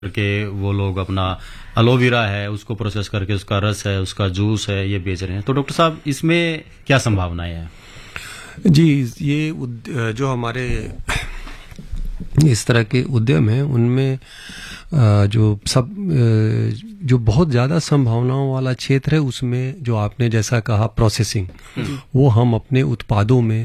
करके वो लोग अपना एलोवेरा है उसको प्रोसेस करके उसका रस है उसका जूस है ये बेच रहे हैं। तो डॉक्टर साहब इसमें क्या संभावनाएं हैं? जी, जो हमारे इस तरह के उद्यम हैं उनमें जो बहुत ज़्यादा संभावनाओं वाला क्षेत्र है उसमें जो आपने जैसा कहा प्रोसेसिंग, वो हम अपने उत्पादों में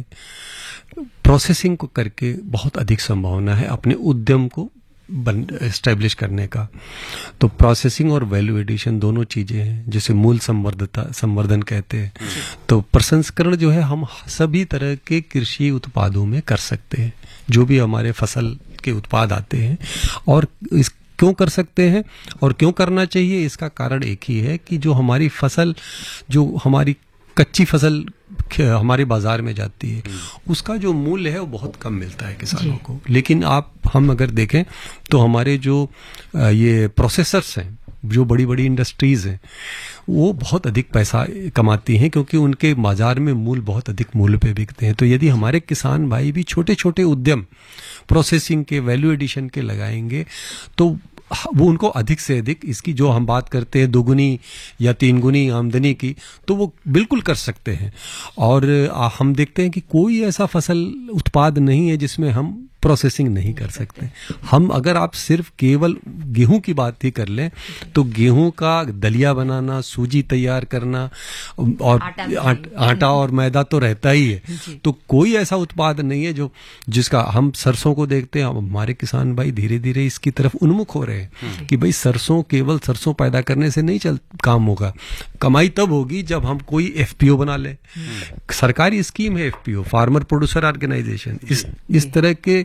प्रोसेसिंग को करके बहुत अधिक संभावना है अपने उद्यम को एस्टेब्लिश करने का। तो प्रोसेसिंग और वैल्यू एडिशन दोनों चीजें हैं जिसे मूल संवर्धन कहते हैं। तो प्रसंस्करण जो है हम सभी तरह के कृषि उत्पादों में कर सकते हैं, जो भी हमारे फसल के उत्पाद आते हैं। और इस क्यों कर सकते हैं और क्यों करना चाहिए, इसका कारण एक ही है कि जो हमारी फसल, जो हमारी कच्ची फसल हमारे बाजार में जाती है उसका जो मूल्य है वो बहुत कम मिलता है किसानों को। लेकिन हम अगर देखें तो हमारे जो ये प्रोसेसर्स हैं, जो बड़ी बड़ी इंडस्ट्रीज हैं, वो बहुत अधिक पैसा कमाती हैं क्योंकि उनके बाजार में मूल्य बहुत अधिक मूल्य पे बिकते हैं। तो यदि हमारे किसान भाई भी छोटे छोटे उद्यम प्रोसेसिंग के, वैल्यू एडिशन के लगाएंगे तो वो उनको अधिक से अधिक इसकी जो हम बात करते हैं 2 गुनी या 3 गुनी आमदनी की, तो वो बिल्कुल कर सकते हैं। और हम देखते हैं कि कोई ऐसा फसल उत्पाद नहीं है जिसमें हम प्रोसेसिंग नहीं कर सकते। हम अगर आप सिर्फ केवल गेहूं की बात ही कर लें तो गेहूं का दलिया बनाना, सूजी तैयार करना और आटा और मैदा तो रहता ही है। तो कोई ऐसा उत्पाद नहीं है जिसका हम सरसों को देखते हैं। हमारे किसान भाई धीरे धीरे इसकी तरफ उन्मुख हो रहे हैं कि भाई केवल सरसों पैदा करने से नहीं काम होगा। कमाई तब होगी जब हम कोई एफपीओ बना लें। सरकारी स्कीम है एफपीओ, फार्मर प्रोड्यूसर ऑर्गेनाइजेशन। इस तरह के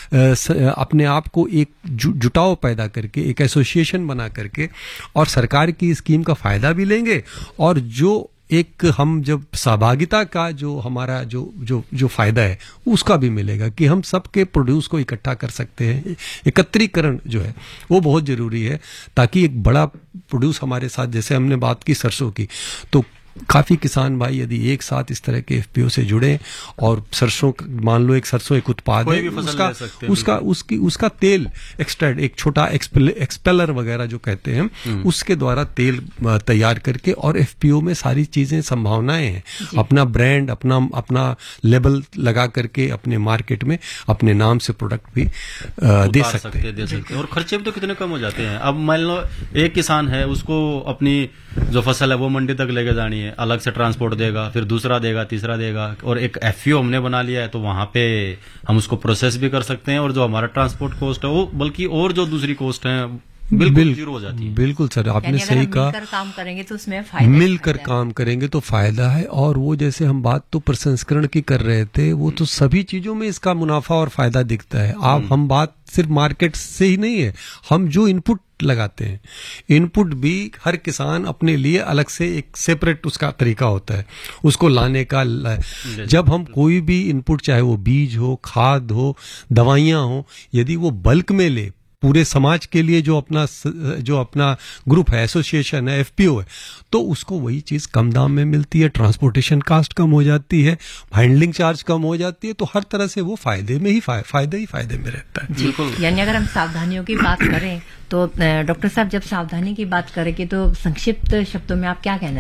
अपने आप को एक जुटाव पैदा करके, एक एसोसिएशन बना करके और सरकार की स्कीम का फायदा भी लेंगे और जो एक हम जब सहभागिता का जो हमारा जो फायदा है उसका भी मिलेगा कि हम सबके प्रोड्यूस को इकट्ठा कर सकते हैं। एकत्रीकरण जो है वो बहुत जरूरी है ताकि एक बड़ा प्रोड्यूस हमारे साथ, जैसे हमने बात की सरसों की, तो काफी किसान भाई यदि एक साथ इस तरह के एफपीओ से जुड़े और सरसों, मान लो एक सरसों एक उत्पाद है, उसका तेल एक्सट्रैक्ट, एक छोटा एक्सपेलर वगैरह जो कहते हैं उसके द्वारा तेल तैयार करके और एफपीओ में सारी चीजें संभावनाएं हैं। अपना ब्रांड, अपना लेबल लगा करके अपने मार्केट में अपने नाम से प्रोडक्ट भी दे सकते हैं। और खर्चे भी तो कितने कम हो जाते हैं। अब मान लो एक किसान है, उसको अपनी जो फसल है वो मंडी तक लेके जानी है, अलग से ट्रांसपोर्ट देगा, फिर दूसरा देगा, तीसरा देगा, और एक एफपीओ हमने बना लिया है तो वहां पे हम उसको प्रोसेस भी कर सकते हैं और जो हमारा ट्रांसपोर्ट कॉस्ट है वो बल्कि और जो दूसरी कॉस्ट है बिल्कुल जीरो हो जाती है। बिल्कुल सर, आपने सही कहा। मिलकर काम करेंगे तो उसमें फायदा, मिलकर काम करेंगे तो फायदा है। और वो जैसे हम बात तो प्रसंस्करण की कर रहे थे, वो तो सभी चीजों में इसका मुनाफा और फायदा दिखता है। हम बात सिर्फ मार्केट से ही नहीं है, हम जो इनपुट लगाते हैं, इनपुट भी हर किसान अपने लिए अलग से एक सेपरेट उसका तरीका होता है उसको लाने का। जब हम कोई भी इनपुट, चाहे वो बीज हो, खाद हो, दवाइयां हो, यदि वो बल्क में ले पूरे समाज के लिए, जो अपना ग्रुप है, एसोसिएशन है, एफपीओ है, तो उसको वही चीज कम दाम में मिलती है, ट्रांसपोर्टेशन कॉस्ट कम हो जाती है, हैंडलिंग चार्ज कम हो जाती है। तो हर तरह से वो फायदे में ही फायदे में रहता है। बिल्कुल। यानी अगर हम सावधानियों की बात करें तो डॉक्टर साहब, जब सावधानी की बात करेंगे तो संक्षिप्त शब्दों में आप क्या कहना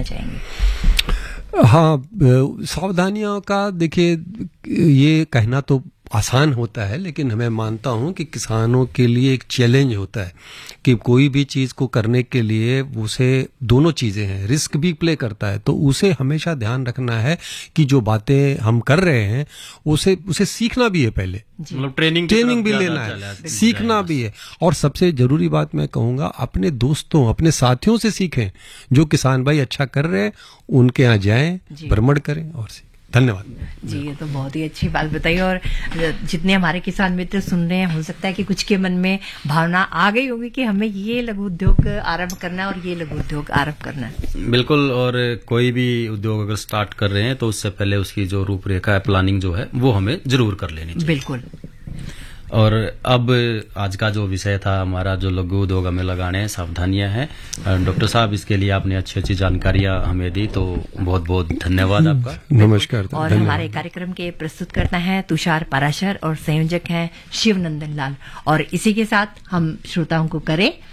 चाहेंगे? हाँ, सावधानियों का देखिए, ये कहना तो आसान होता है, लेकिन मैं मानता हूं कि किसानों के लिए एक चैलेंज होता है कि कोई भी चीज को करने के लिए उसे दोनों चीजें हैं, रिस्क भी प्ले करता है। तो उसे हमेशा ध्यान रखना है कि जो बातें हम कर रहे हैं उसे सीखना भी है, पहले मतलब ट्रेनिंग भी लेना है, सीखना भी है। और सबसे जरूरी बात मैं कहूंगा, अपने दोस्तों, अपने साथियों से सीखें। जो किसान भाई अच्छा कर रहे हैं उनके यहाँ जाएं, भ्रमण करें और सीखें। धन्यवाद जी, ये तो बहुत ही अच्छी बात बताई। और जितने हमारे किसान मित्र सुन रहे हैं, हो सकता है कि कुछ के मन में भावना आ गई होगी कि हमें ये लघु उद्योग आरंभ करना है और ये लघु उद्योग आरंभ करना है। बिल्कुल। और कोई भी उद्योग अगर स्टार्ट कर रहे हैं तो उससे पहले उसकी जो रूपरेखा है, प्लानिंग जो है, वो हमें जरूर कर लेनी चाहिए। बिल्कुल। और अब आज का जो विषय था हमारा, जो लघु उद्योग में लगाने सावधानियां हैं, डॉक्टर साहब इसके लिए आपने अच्छी अच्छी जानकारियां हमें दी, तो बहुत बहुत धन्यवाद आपका। नमस्कार। और हमारे कार्यक्रम के प्रस्तुत करता है तुषार पाराशर और संयोजक हैं शिवनंदन लाल। और इसी के साथ हम श्रोताओं को करें